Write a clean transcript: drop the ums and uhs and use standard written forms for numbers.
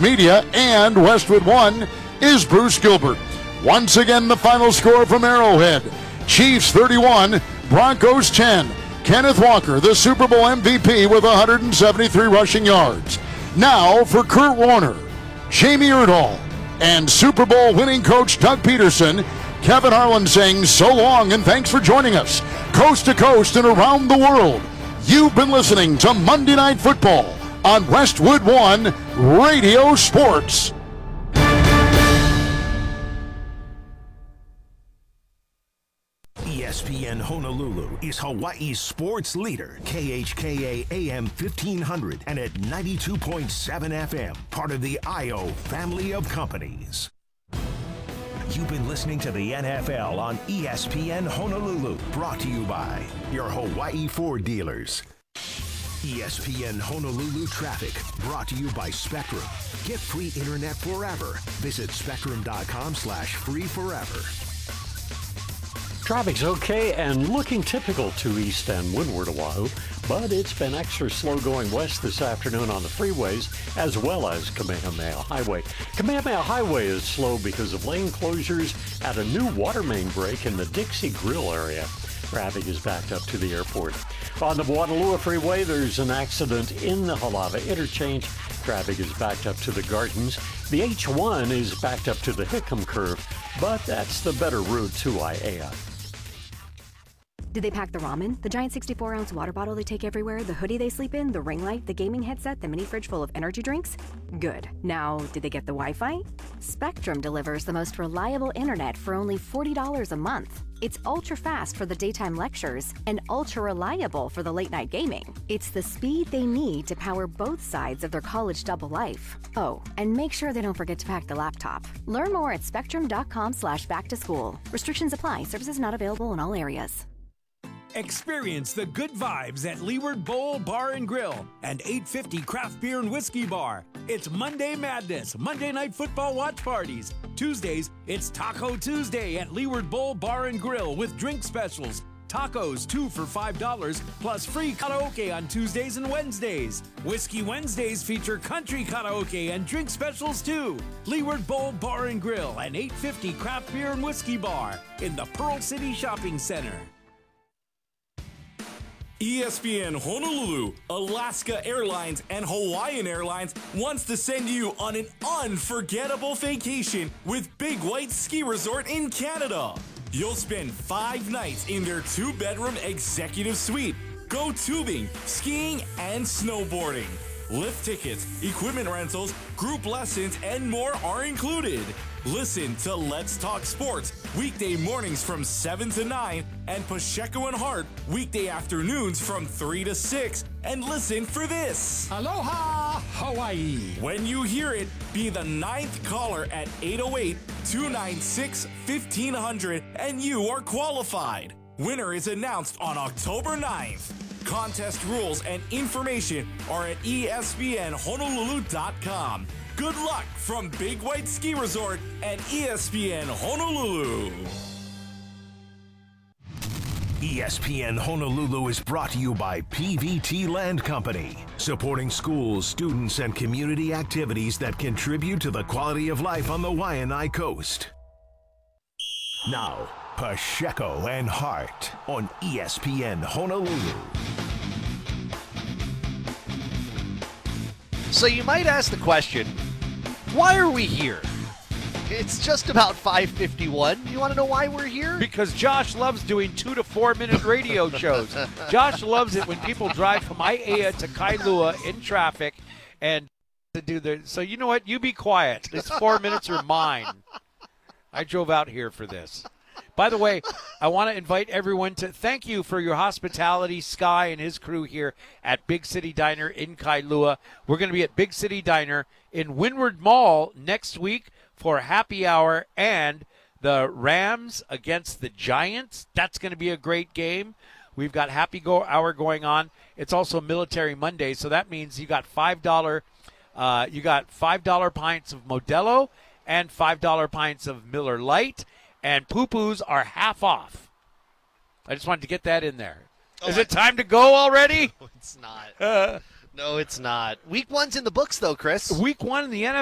Media, and Westwood One is Bruce Gilbert. Once again, the final score from Arrowhead. Chiefs 31, Broncos 10. Kenneth Walker, the Super Bowl MVP with 173 rushing yards. Now for Kurt Warner, Jamie Erdahl, and Super Bowl winning coach Doug Peterson, Kevin Harlan saying so long and thanks for joining us. Coast to coast and around the world, you've been listening to Monday Night Football on Westwood One Radio Sports. ESPN Honolulu is Hawaii's sports leader. KHKA AM 1500 and at 92.7 FM, part of the IO family of companies. You've been listening to the NFL on ESPN Honolulu, brought to you by your Hawaii Ford dealers. ESPN Honolulu traffic, brought to you by Spectrum. Get free internet forever. Visit spectrum.com/free forever. Traffic's okay and looking typical to East and Windward Oahu, but it's been extra slow going west this afternoon on the freeways as well as Kamehameha Highway. Kamehameha Highway is slow because of lane closures at a new water main break in the Dixie Grill area. Traffic is backed up to the airport. On the Watalua Freeway, there's an accident in the Halava interchange. Traffic is backed up to the Gardens. The H1 is backed up to the Hickam curve, but that's the better route to Aiea. Did they pack the ramen, the giant 64-ounce water bottle they take everywhere, the hoodie they sleep in, the ring light, the gaming headset, the mini fridge full of energy drinks? Good. Now, did they get the Wi-Fi? Spectrum delivers the most reliable internet for only $40 a month. It's ultra-fast for the daytime lectures and ultra-reliable for the late-night gaming. It's the speed they need to power both sides of their college double life. Oh, and make sure they don't forget to pack the laptop. Learn more at spectrum.com/back-to-school. Restrictions apply. Services not available in all areas. Experience the good vibes at Leeward Bowl Bar and Grill and 850 Craft Beer and Whiskey Bar. It's Monday Madness, Monday Night Football watch parties. Tuesdays, it's Taco Tuesday at Leeward Bowl Bar and Grill with drink specials. Tacos, 2 for $5, plus free karaoke on Tuesdays and Wednesdays. Whiskey Wednesdays feature country karaoke and drink specials too. Leeward Bowl Bar and Grill and 850 Craft Beer and Whiskey Bar in the Pearl City Shopping Center. ESPN Honolulu, Alaska Airlines, and Hawaiian Airlines wants to send you on an unforgettable vacation with Big White Ski Resort in Canada. You'll spend 5 nights in their 2-bedroom executive suite. Go tubing, skiing, and snowboarding. Lift tickets, equipment rentals, group lessons, and more are included. Listen to Let's Talk Sports weekday mornings from 7 to 9 and Pacheco and Hart weekday afternoons from 3 to 6. And listen for this. Aloha, Hawaii. When you hear it, be the 9th caller at 808-296-1500 and you are qualified. Winner is announced on October 9th. Contest rules and information are at espnhonolulu.com. Good luck from Big White Ski Resort and ESPN Honolulu. ESPN Honolulu is brought to you by PVT Land Company, supporting schools, students, and community activities that contribute to the quality of life on the Waianae Coast. Now, Pacheco and Hart on ESPN Honolulu. So you might ask the question, why are we here? It's just about 5:51. You want to know why we're here? Because Josh loves doing 2 to 4 minute radio shows. Josh loves it when people drive from Aiea to Kailua in traffic and to do their. So you know what? You be quiet. This 4 minutes are mine. I drove out here for this. By the way, I want to invite everyone to thank you for your hospitality, Sky and his crew here at Big City Diner in Kailua. We're going to be at Big City Diner in Windward Mall next week for happy hour and the Rams against the Giants. That's going to be a great game. We've got happy hour going on. It's also Military Monday, so that means you got $5 pints of Modelo and $5 pints of Miller Lite. And poo-poos are half off. I just wanted to get that in there. Is it time to go already? No, it's not. No, it's not. Week 1's in the books, though, Chris. Week 1 in the NFL.